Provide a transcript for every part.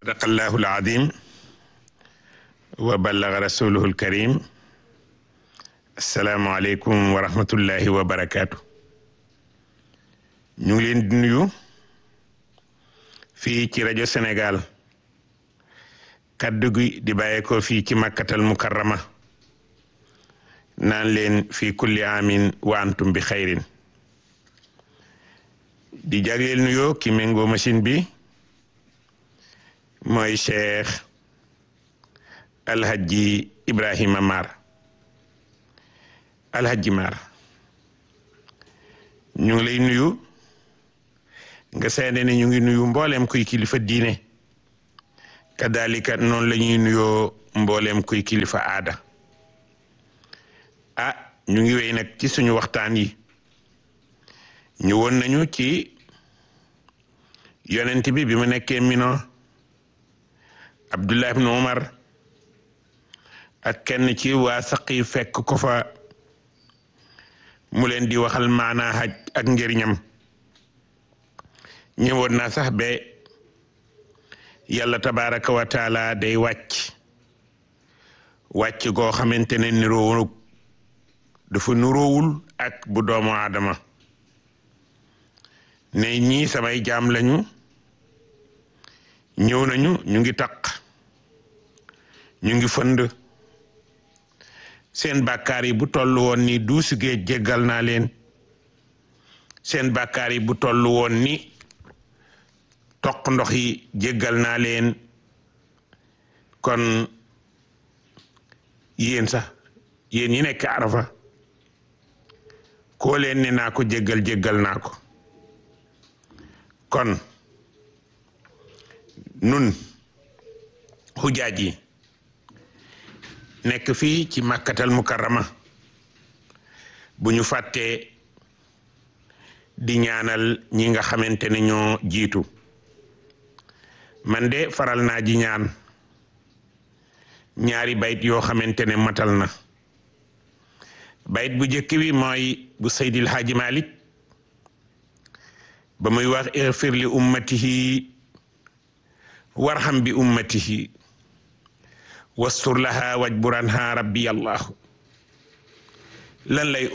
sadaqallahu alazim wa ballaga rasuluhu alkarim. assalaamu aleykum wa rahmatullahi wa barakaatu. ñu ngi leen di nuyu fii ci rajo Sénégal, kaddu gi di bàyyeekoo fii ci makkatal mukarrama, naan leen fii kulli amin wa antum bi xayrin. di jagleel nuyoo ki méngoo machine bi mooy Cheikh Alhaji Ibrahima Mar. Alhaji Mar, ñu ngi lay nuyu nga seede ne ñu ngi nuyu mbooleem kuy kilifa diine, kadalika noonu la ñuy nuyoo mbooleem kuy kilifa aada. ñu ngi wéy nag ci suñu waxtaan yi. ñu woon nañu ci yonent bi mu nekkee Mina, Abdullah ibn Umar ak kenn ci waa Saqif fekk ko fa, mu leen di waxal maanaa haj ak njëriñam. ñëwoon naa sax ba yàlla tabaraka wa taala day wàcc goo xamante ne niroowul, dafa niroowul ak bu doomu aadama. ne ñii samay jaam lañu, ñëw nañu, ñu ngi taq, ñu ngi fënd, seen bàkkaar yi bu toll woon ni duusi géej jéggal naa leen, seen bàkkaar yi bu toll woon ni toq ndox yi jéggal naa leen. kon yéen ñi nekk Arafa, koo leen ne naa ko jéggal naa ko. kon nun xujaaj yi nekk fii ci makkatal mukarrama, bu ñu fàttee di ñaanal ñi nga xamante ne ñoo jiitu. man de faral naa ji ñaan ñaari bayit yoo xamante ne matal na. bayit bu jëkk bi mooy bu Seydil Haaji Malik ba muy wax igfir li ummatihi warham bi ummatihi wastur laha wajburanha rabbi allahu. lan lay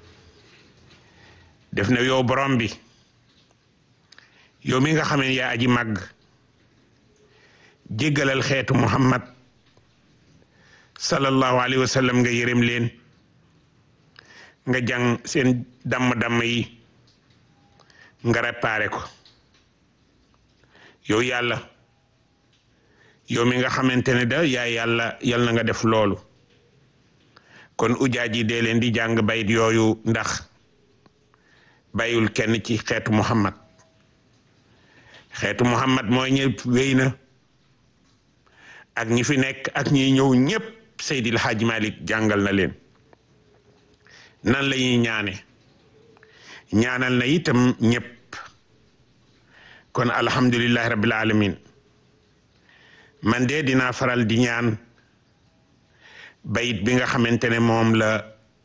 def na yow borom bi, yow mi nga xam ne yaa aji màgg, jéggalal xeetu Muhammad sallallahu alayhi wa sallam, nga yërëm leen, nga jàng seen damm-damm yi, nga réparé ko. yow yàlla, yow mi nga xamante ne da yaa yàlla, yal na nga def loolu. kon ujaaj yi dee leen di jàng bayit yooyu, ndax bàyyul kenn ci xeetu Muhammad. xeetu Muhammad mooy ñëpp wéy na, ak ñi fi nekk ak ñi ñëw ñëpp Seydil Hadji Malick jàngal na leen nan la ñuy ñaanal na itam ñëpp. kon alhamdulillahi rabbil alamin. man de dinaa faral di ñaan bayit bi nga xamante ne moom la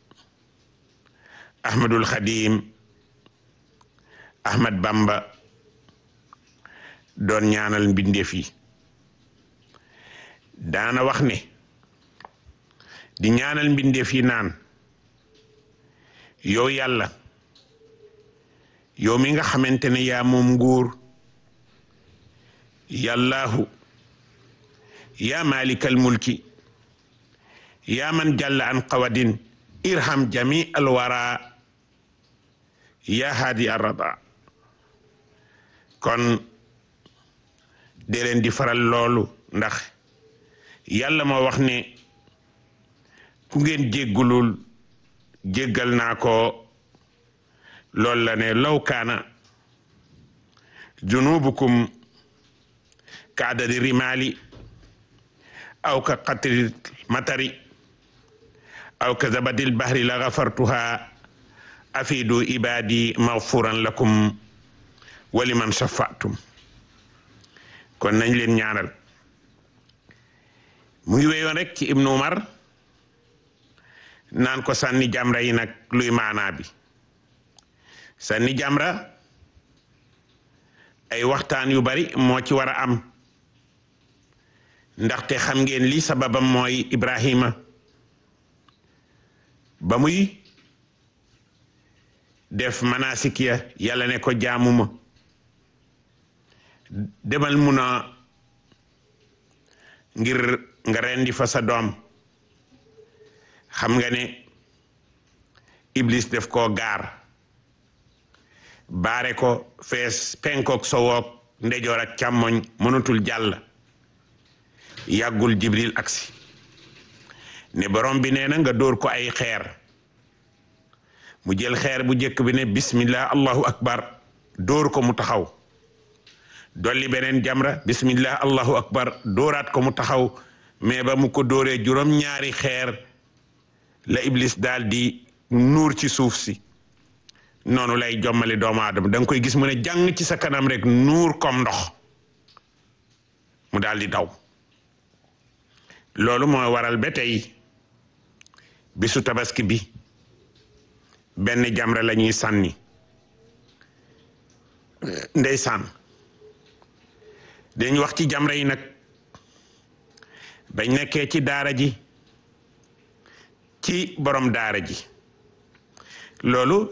Ahmadul Xadim Ahmad Bamba doon ñaanal mbindeef yi. daana wax ne di ñaanal mbindeef yi naan, yow yàlla, yow mi nga xamante ne yaa moom nguur, yàllaahu yaa malikal mulki, yaa man jàlla an qawadin, irham jami alwara, yaa haadi arrada. kon de leen di faral loolu, ndax yàlla moo wax ne ku ngeen jéggulul jéggal naa ko. loolu la ne law kaana junubukum ka adadi rimali aw ka qatri matari aw ka zabadil bahri la gafartuha afidu ibadi maghfuran lakum wa liman shafatum. kon nañ leen ñaanal. mu ngi wéyoon rek ci Ibnu Umar naan ko sànni jamra yi nag luy maanaa bi. sànni jamra ay waxtaan yu bari moo ci war a am. ndaxte xam ngeen li sababam mooy Ibrahima ba muy def manasik ya yàlla ne ko jaamuma demal Muna ngir nga rendi fa sa doom xam nga ne Iblis def koo gaar baare ko fees penkook sowook ndejoor ak càmmoñ mënatul jàll yàggul Jibril aksi ne borom bi nee na nga dóor ko ay xeer mu jël xeer bu njëkk bi ne bismillah allahu akbar dóor ko mu taxaw dolli beneen jamra bismillah allahu akbar dóoraat ko mu taxaw mais ba mu ko dóoree juróom-ñaari xeer la Iblis daal di nuur ci suuf si noonu lay jommali doomu aadama da nga koy gis mu ne jàng ci sa kanam rek nuur comme ndox mu daal di daw loolu moo waral ba tey bisu tabaski bi benn jamra la ñuy sànni ndeysaan dañ wax ci jamra yi nag bañ nekkee ci daara ji ci borom daara ji loolu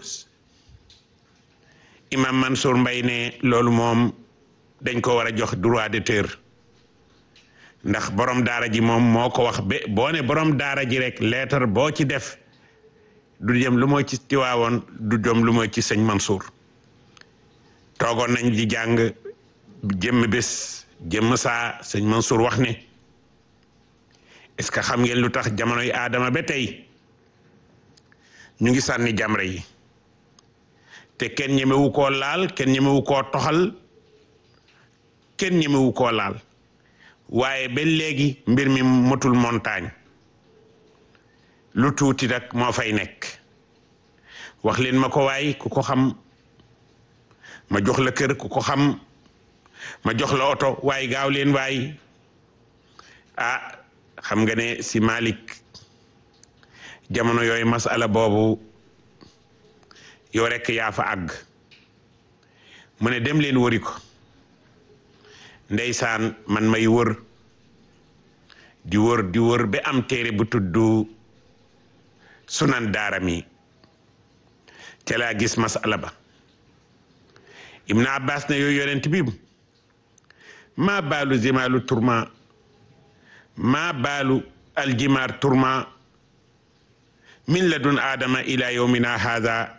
imam Mansour Mbaye ne loolu moom dañ ko war a jox droit d'auteur ndax borom daara ji moom moo ko wax ba boo ne borom daara ji rek lettre boo ci def du jëm lu mooy ci Tiwaawoon du jëm lu mooy ci sëñ Mansour toogoon nañ di jàng jëmm bés jëmm saa sëñ Mansour wax ne est-ce que xam ngeen lu tax jamonoy aadama ba tey ñu ngi sànni jamra yi te kenn ñemewu koo laal kenn ñemewu koo toxal kenn ñemewu koo laal waaye ba léegi mbir mi motul montagne lu tuuti rek moo fay nekk wax leen ma ko waay ku ko xam ma jox la kër ku ko xam ma jox la oto waaye gaaw leen waay ah xam nga ne si Malik jamono yooyu masala boobu yow rekk yaa fa àgg mu ne dem leen wëri ko ndeysaan man may wër di wër ba am téere bu tudd Sunan Daarami ca laa gis masala ba Ibn Abbas ne yooyu yonent bi maa baalu zimaalu turma maa baalu aljimaar turma min ladun aadama ila yawmina haada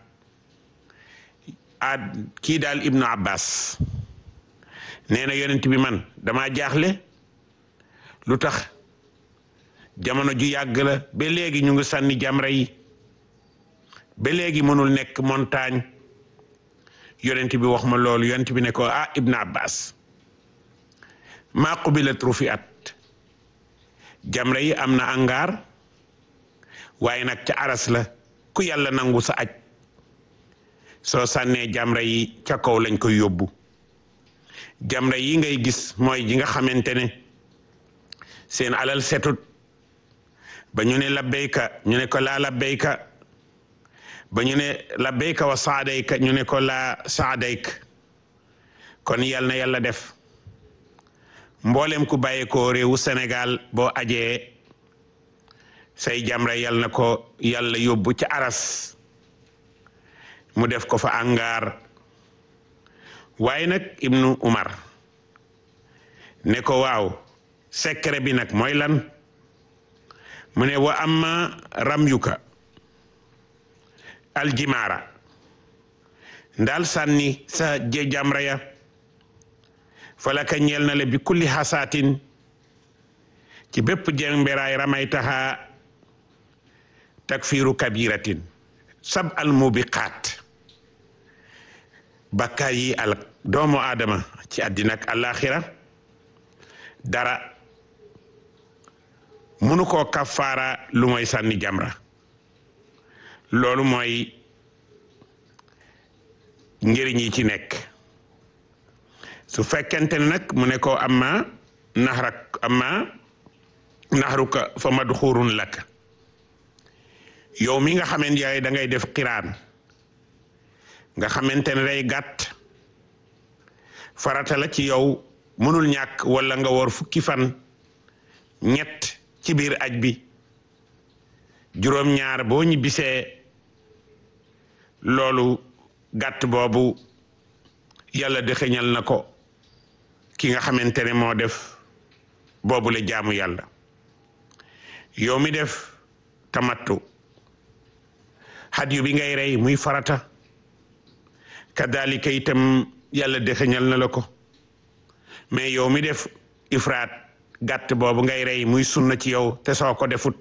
kii daal Ibnu Abbas nee na yonent bi man dama jaaxle lu tax jamono ju yàgg la ba léegi ñu ngi sànni jamra yi ba léegi mënul nekk montagne yonent bi wax ma loolu yonent bi ne ko ah Ibnu Abbas maa qubilat rufiat jamra yi am na angaar waaye nag ca aras la ku yàlla nangu sa aj soo sànnee jamra yi ca kaw lañ koy yóbbu jamra yi ngay gis mooy ji nga xamante ne seen alal setut ba ñu ne labbayka ñu ne ko laa labbayka ba ñu ne labbayka wa saadayka ñu ne ko laa saadayka kon yal na yàlla def mboolem ku bàyyi ko réewu Sénégal boo ajee say jamra yal na ko yàlla yóbbu ca aras mu def ko fa angaar waaye nag Ibnu Umar ne ko waaw secret bi nag mooy lan mu ne wa amma ramyuka aljimaara ndaal sànni sa jamra ya falaka ñeel na le bi kulli xasaatin ci bépp jemberaay ramaytaha takfiru kabiratin sab al mubiqaat bakkaar yi al doomu aadama ci àddina ak àllaaxira dara munu koo kafaara lu mooy sànni jamra loolu mooy njëriñ yi ci nekk su fekkente ne nag mu ne ko amma naxruka fa madxurun laka yow mi nga xamante yaay da ngay def qiraan nga xamante ne day gàtt farata la ci yow mënul ñàkk wala nga woor fukki fan ñett ci biir aj bi juróom-ñaar boo ñibbisee loolu gàtt boobu yàlla dëxëñal na ko ki nga xamante ne moo def boobu la jaamu yàlla. yow mi def tamattu hadiyu bi ngay rey muy farata kadalika itam yàlla dëxëñal na la ko, mais yow mi def ifraat gàtt boobu ngay rey muy sunna ci yow te soo ko defut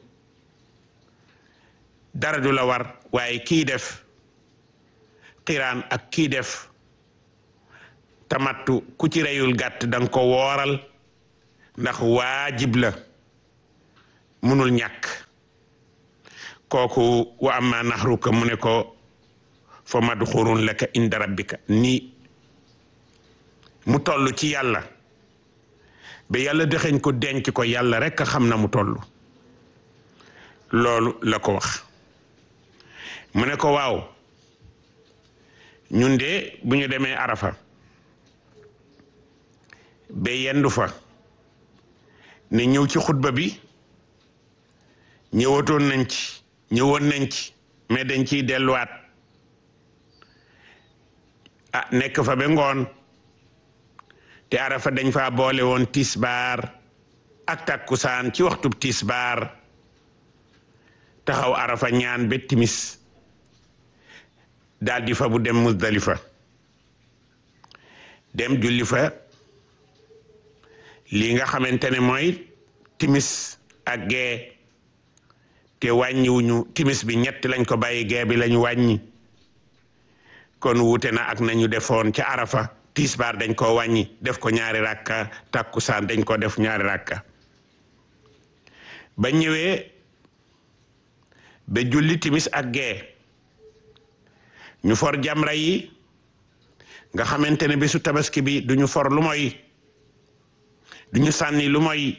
dara du la war. waaye kii def xiraan ak kii def tamattu ku ci reyul gàtt danga ko wooral ndax waajib la munul ñàkk. kooku wa amma nahruka mu ne ko fa madxurun laka inda rabbika, ni mu toll ci yàlla ba yàlla dëxëñ ko denc ko yàlla rekk a xam na mu toll. loolu la ko wax. mu ne ko waaw ñun de bu ñu demee Arafa ba yendu fa ne ñëw ci xutba bi ñëwoon nañ ci mais dañ ciy delluwaat nekk fa ba ngoon te Arafa dañ fa boole woon tisbaar ak takkusaan ci waxtu tisbaar taxaw Arafa ñaan ba timis daal di fa bu dem Muzdalifa dem julli fa lii nga xamante ne mooy timis ak gee te wàññiwuñu timis bi ñett lañ ko bàyyi gee bi lañu wàññi kon wuute na ak nañu defoon ca Arafa tisbaar dañ ko wàññi def ko ñaari rakka takkusaan dañ ko def ñaari rakka ba ñëwee ba julli timis ak gee ñu for jamra yi nga xamante ne bésu tabaski bi duñu for lu mooy duñu sànni lu mooy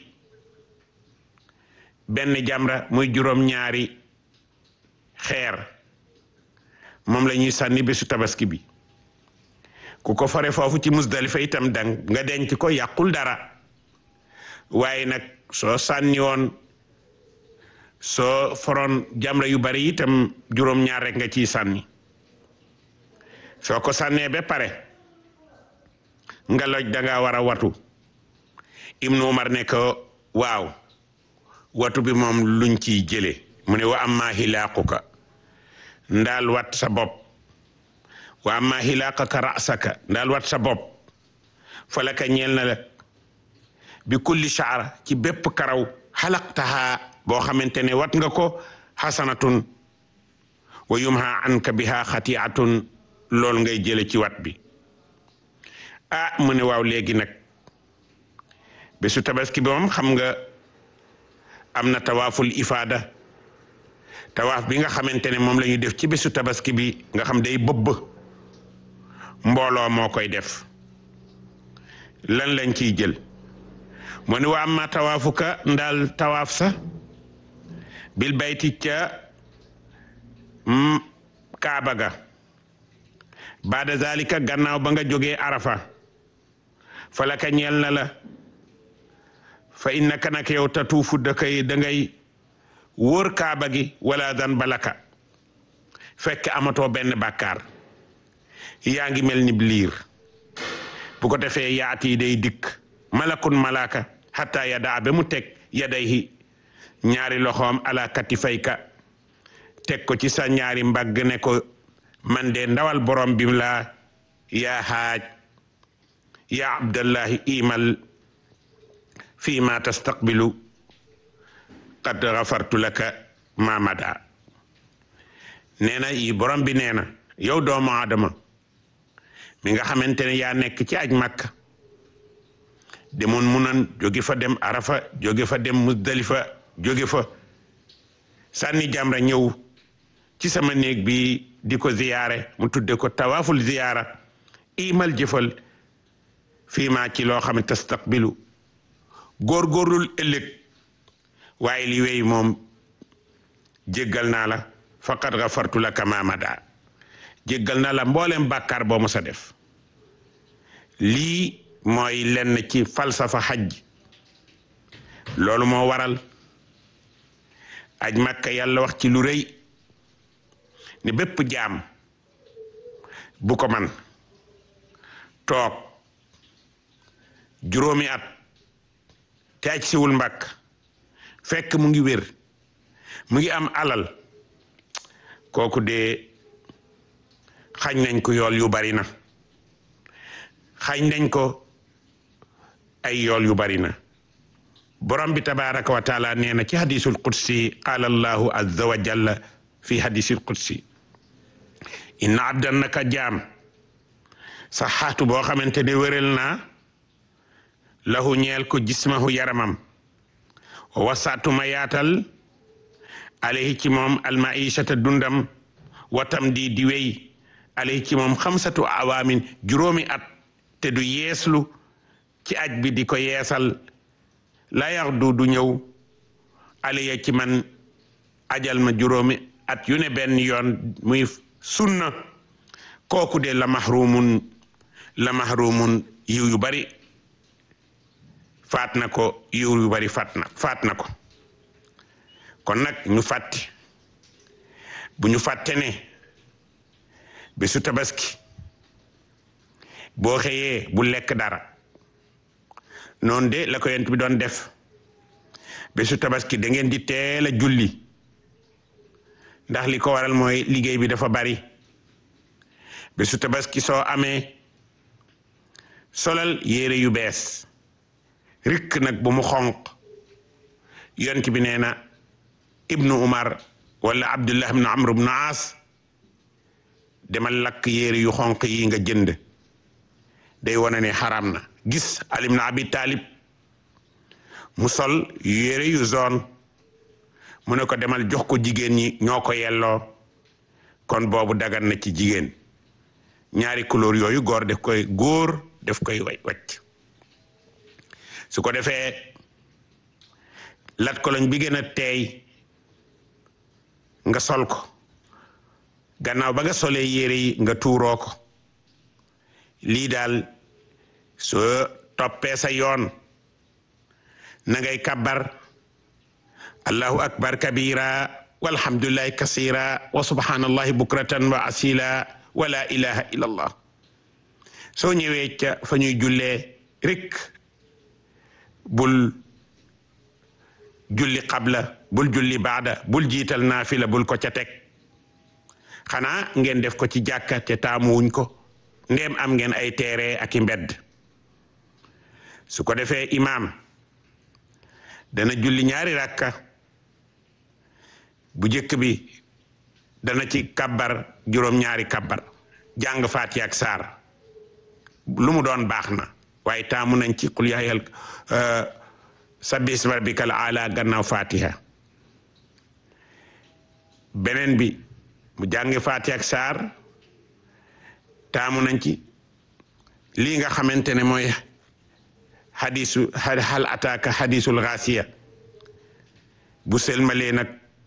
benn jamra muy juróom-ñaari xeer moom la ñuy sànni bésu tabaski bi. ku ko fore foofu ci Musdalifa itam dang nga denc ko yàqul dara, waaye nag soo sànni woon soo foroon jamra yu bari itam juróom-ñaar rek nga ciy sànni. soo ko sànnee ba pare nga loj danga war a watu. Ibnu Umar ne ko waaw watu bi moom luñ ciy jële mu ne wa amma hilaaquka ndaal wat sa bopp wa amma hilaaqaka ra'saka ndaal wat sa bopp falaka ñeel na la bi kulli sha'r ci bépp karaw xalaqtaha boo xamante ne wat nga ko xasanatun wa yumha anka biha xati'atun loolu ngay jële ci wat bi. mu ne waaw léegi nag bésu tabaski bi moom xam nga am na tawaaful ifaada, tawaaf bi nga xamante ne moom la ñu def ci bésu tabaski bi nga xam day bëbb mbooloo moo koy def. lan lañ ciy jël mu ne wa amma tawaafuka ndaal tawaaf sa bil bayti ca kaaba ga baada zalika gannaaw ba nga jógee Arafa falaka ñeel na la fa innaka nak yow tatuufu da ngay wóor kaaba gi wala dan balaka fekk amatoo benn bàkkaar yaa ngi mel ni liir. bu ko defee yaati day dikk malakun malaka hatta yadaa ba mu teg yadayhi ñaari loxoom ala katifayka teg ko ci sa ñaari mbagg ne ko man de ndawal borom bi la yaa haaj yaa abdallahi imal fii ma tastaqbilu qad gafartu laka ma mada. nee na yi borom bi nee na yow doomu aadama mi nga xamante ne yaa nekk ci aj Makka demoon Munan jóge fa dem Arafa jóge fa dem Muzdalifa jóge fa sànni jamra ñëw ci sama néeg bi di ko ziyaare mu tudde ko tawaaful ziyaara imal jëfal fii maa ci loo xam ne tastaqbilu góorgóorlul ëllëg waaye li wey moom jéggal naa la faqad gafartu laka ma mada jéggal naa la mboolem bàkkaar boo mos a def. lii mooy lenn ci falsafa xaj loolu moo waral aj Makka yàlla wax ci lu rëy ne bépp jaam bu ko man toog juróomi at te aj siwul Makka fekk mu ngi wér mu ngi am alal kooku de xañ nañ ko yool yu bari na xañ nañ ko ay yool yu bari na borom bi tabaraka wa taala nee na ci hadisul qudsi qaala allahu azza wa jalla fi hadisil qudsi inna abdan naka jaam saxaatu boo xamante ne wéral naa lahu ñeel ko jismahu yaramam wasaatuma yaatal alayhi ci moom almaishata dundam watam di wey alayhi ci moom 5 awaamin juróomi at te du yeeslu ci aj bi di ko yeesal la yaxdu du ñëw alayya ci man ajal ma juróomi at yu ne benn yoon muy sunna kooku de la mahrumun yiw yu bari faat na ko yiw yu bari faat na ko kon nag ñu fàtte bu ñu fàtte ne bésu tabaski boo xëyee bu lekk dara noonu de la ko yent bi doon def bésu tabaski da ngeen di teel a julli ndax li ko waral mooy liggéey bi dafa bari bésu tabaski soo amee solal yére yu bees rikk nag bu mu xonq yont bi nee na ibnu umar wala abdullah ibnu amr ibnu aas demal lakk yére yu xonq yi nga jënd day wane ne xaram na gis ali ibn abi talib mu sol yére yu zone mu ne ko demal jox ko jigéen ñi ñoo ko yelloo kon boobu dagan na ci jigéen ñaari couleur yooyu góor def koy wacc su ko defee lat koloñ bi gën a teey nga sol ko gannaaw ba nga solee yére yi nga tuuroo ko lii daal soo toppee sa yoon na ngay kabbar allahu akbar kabira walhamdulillahi kasira wa subhanallahi bukratan wa asila wa la ilaha illa allah soo ñëwee ca fa ñuy jullee rek bul julli qabla bul julli baada bul jiital naafila bul ko ca teg xanaa ngeen def ko ci jàkka te taamuwuñ ko ndéem am ngeen ay teere ak i mbedd su ko defee imaam dana julli ñaari rakka bu jëkk bi dana ci kabbar juróom-ñaari kabbar jàng faatiha ak saar lu mu doon baax na waaye taamu nañ ci qul yaayal sabbi isma rabbikal aala gannaaw faatiha beneen bi mu jàngi faatiha ak saar taamu nañ ci lii nga xamante ne mooy hadisu hal ataaka hadisul gaasiya bu selmalee nag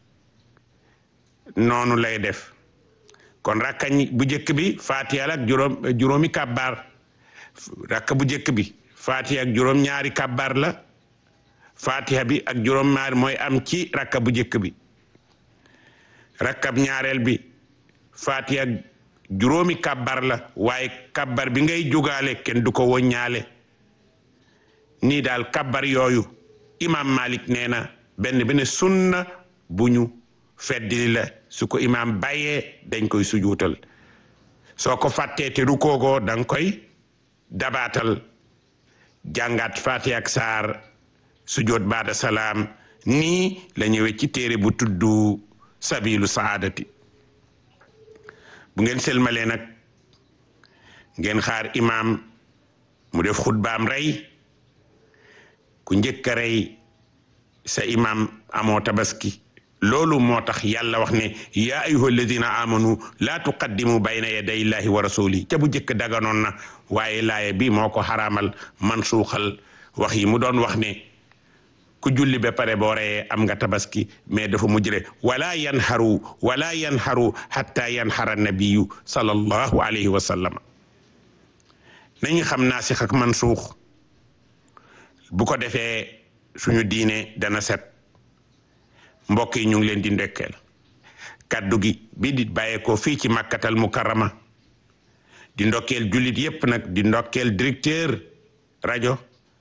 noonu lay def kon rakkañ bu jëkk bi faatiha ak juróomi kabbar rakka bu jëkk bi faatiha ak juróom-ñaari kabbar la faatiha bi ak juróom-ñaari mooy am ci rakka bu jëkk bi rakkab ñaareel bi faatiha ak juróomi kabbar la waaye kabbar bi ngay jugaale kenn du ko woññaale nii daal kabbar yooyu imam Malik nee na benn sunna bu ñu feddili la su ko imam bàyyee dañ koy sujuutal soo ko fàttee te rukoogoo danga koy dabaatal jàngaat faatiha ak saar sujoot baada salaam nii la ñëwee ci téere bu tuddu sabilu saadati bu ngeen selmalee nag ngeen xaar imam mu def xutbaam rey ku njëkk a rey sa imam amoo tabaski loolu moo tax yàlla wax ne yaa ayyuha alladina amanu laa tuqaddimu bayna yaday illahi wa rasuli ca bu njëkk daganoon na waaye laaya bi moo ko xaraamal man suuxal wax yi mu doon wax ne ku julli ba pare boo reyee am nga tabaski mais dafa mujjre wala yanharu hatta yanhara nabiyu sallallahu alayhi wa sallam nañu xam naasix ak mansuux bu ko defee suñu diine dana set. mbokk yi ñu ngi leen di ndekkeel kaddu gi bi di bàyyeekoo fii ci Makkatal Mukarrama di ndokkeel jullit yépp nag di ndokkeel directeur rajo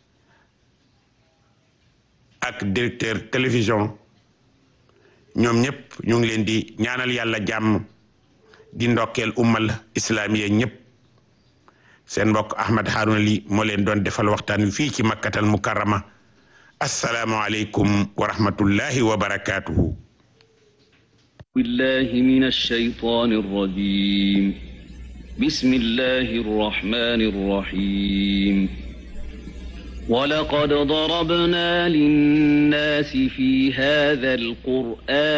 ak directeur télévision ñoom ñëpp ñu ngi leen di ñaanal yàlla jàmm di ndokkeel ummal islamiya ñëpp. seen mbokk Ahmad Harouna Ly moo leen doon defal waxtaan wi fii ci Makkatal Mukarrama. assalaamu aleykum wa rahmatullahi wa barakaatuhu. billahi minash shaytaanir rajiim. bismillahir rahmaanir rahiim. ولقد ضربنا للناس في هذا القرآن